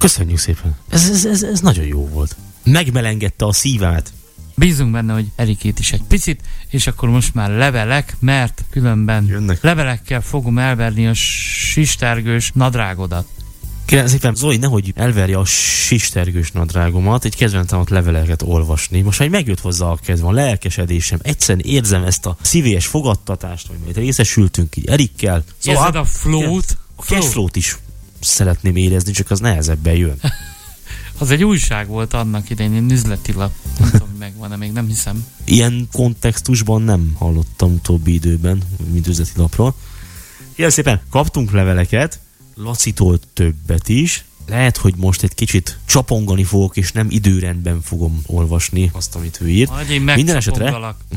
Köszönjük szépen. Ez nagyon jó volt. Megmelengedte a szívemet. Bízunk benne, hogy Erikét is egy picit, és akkor most már levelek, mert különben jönnek. Levelekkel fogom elverni a sistergős nadrágodat. Kérem szépen, Zoli, nehogy elverje a sistergős nadrágomat, egy kedventem leveleket olvasni. Most már megjött hozzá a kedvem, a lelkesedésem. Egyszerűen érzem ezt a szívélyes fogadtatást, hogy majd részesültünk így Erikkel. Szóval érzed a flow-t? A cashflow-t is szeretném érezni, csak az nehezebben jön. Az egy újság volt annak idején, egy üzleti lap. Nem tudom, hogy megvan-e, még nem hiszem. Ilyen kontextusban nem hallottam utóbbi időben, mint üzleti lapról. Ilyen szépen kaptunk leveleket, Lacitól többet is. Lehet, hogy most egy kicsit csapongani fogok, és nem időrendben fogom olvasni azt, amit ő írt. Minden esetre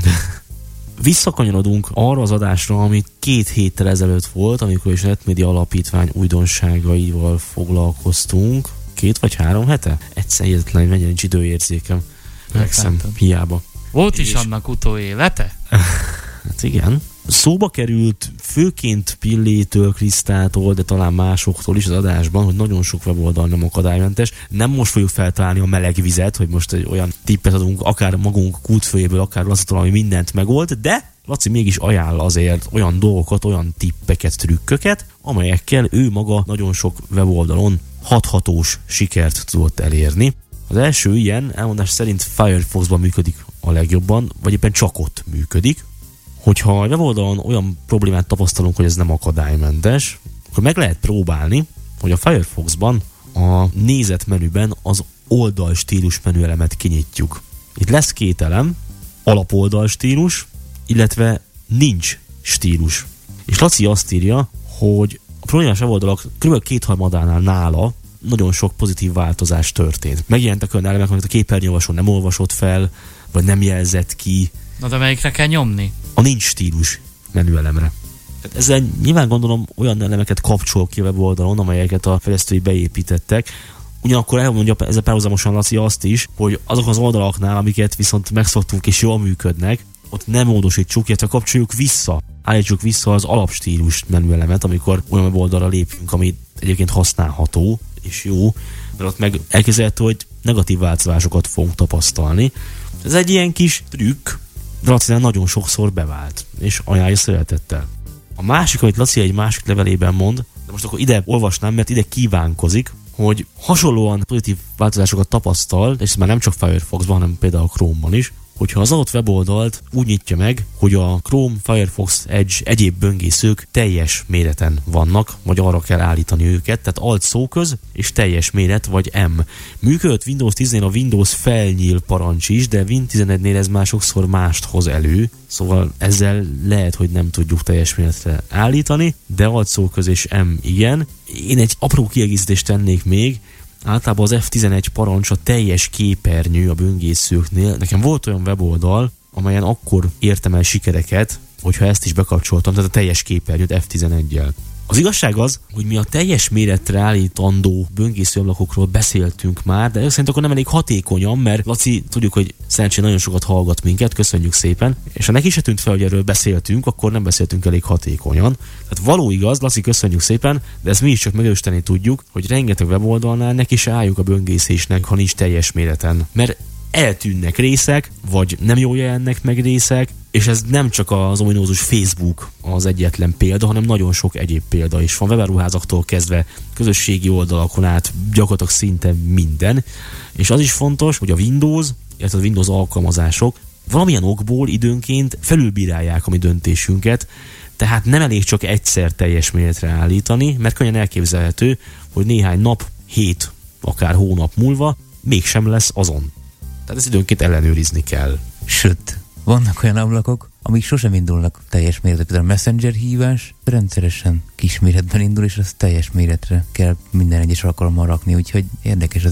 visszakanyarodunk arra az adásra, ami 2 héttel ezelőtt volt, amikor is a Netmédia Alapítvány újdonságaival foglalkoztunk. 2 vagy 3 hete? Egyszer egyetlen, hogy mennyire nincs időérzékem. Megszem, hiába. Volt is annak utóélete? Hát igen. Szóba került főként Pillétől, Krisztától, de talán másoktól is az adásban, hogy nagyon sok weboldal nem akadálymentes. Nem most fogjuk feltalálni a meleg vizet, hogy most egy olyan tippet adunk, akár magunk kútfőjéből, akár Lacitól, ami mindent megold, de Laci mégis ajánl azért olyan dolgokat, olyan tippeket, trükköket, amelyekkel ő maga nagyon sok weboldalon hathatós sikert tudott elérni. Az első ilyen elmondás szerint Firefoxban működik a legjobban, vagy éppen csak ott működik. Hogyha a weboldalon olyan problémát tapasztalunk, hogy ez nem akadálymentes, akkor meg lehet próbálni, hogy a Firefoxban a nézetmenüben az oldalstílus menüelemet kinyitjuk. Itt lesz 2 elem, alapoldalstílus, illetve nincs stílus. És Laci azt írja, hogy a problémás weboldalak kb. 2/3 nála nagyon sok pozitív változás történt. Megjelentek olyan elemek, amit a képernyőolvasó nem olvasott fel, vagy nem jelzett ki. Na de melyikre kell nyomni? A nincs stílus menüelemre. Tehát ezzel nyilván gondolom olyan elemeket kapcsol ki a weboldalon, amelyeket a fejlesztői beépítettek. Ugyanakkor elmondja ezzel párhuzamosan Laci azt is, hogy azok az oldalaknál, amiket viszont megszoktunk és jól működnek, ott nem módosítsuk, illetve kapcsoljuk vissza. Állítsuk vissza az alapstílus menüelemet, amikor olyan weboldalra lépünk, ami egyébként használható és jó, mert ott meg elképzelhető, hogy negatív változásokat fogunk tapasztalni. Ez egy ilyen kis trükk, de Lacinál nagyon sokszor bevált, és ajánlja szeretettel. A másik, amit Laci egy másik levelében mond, de most akkor ide olvasnám, mert ide kívánkozik, hogy hasonlóan pozitív változásokat tapasztal, és ez már nem csak Firefoxban, hanem például a Chrome-ban is, hogyha az adott weboldalt úgy nyitja meg, hogy a Chrome, Firefox, Edge, egyéb böngészők teljes méreten vannak, vagy arra kell állítani őket, tehát alt szóköz és teljes méret, vagy M. Működött Windows 10-nél a Windows felnyíl parancs is, de Win 11-nél ez már sokszor mást hoz elő, szóval ezzel lehet, hogy nem tudjuk teljes méretre állítani, de alt szóköz és M igen. Én egy apró kiegészítést tennék még. Általában az F11 parancs a teljes képernyő a böngészőknél. Nekem volt olyan weboldal, amelyen akkor értem el sikereket, hogyha ezt is bekapcsoltam, tehát a teljes képernyőt F11-jel. Az igazság az, hogy mi a teljes méretre állítandó böngészőablakokról beszéltünk már, de szerint akkor nem elég hatékonyan, mert Laci, tudjuk, hogy szerencsén nagyon sokat hallgat minket, köszönjük szépen, és ha neki se tűnt fel, hogy erről beszéltünk, akkor nem beszéltünk elég hatékonyan. Tehát való igaz, Laci, köszönjük szépen, de ezt mi is csak megerősíteni tudjuk, hogy rengeteg weboldalnál neki se álljuk a böngészésnek, ha nincs teljes méreten. Mert eltűnnek részek, vagy nem jól jelennek meg részek, és ez nem csak az ominózus Facebook az egyetlen példa, hanem nagyon sok egyéb példa is van, webáruházaktól kezdve közösségi oldalakon át gyakorlatilag szinte minden. És az is fontos, hogy a Windows, illetve a Windows alkalmazások valamilyen okból időnként felülbírálják a mi döntésünket, tehát nem elég csak egyszer teljes méretre állítani, mert könnyen elképzelhető, hogy néhány nap, hét, akár hónap múlva mégsem lesz azon. Tehát ezt időnként ellenőrizni kell. Sőt, vannak olyan ablakok, amik sosem indulnak teljes méretre. Például a Messenger hívás rendszeresen kis méretben indul, és azt teljes méretre kell minden egyes alkalommal rakni, úgyhogy érdekes az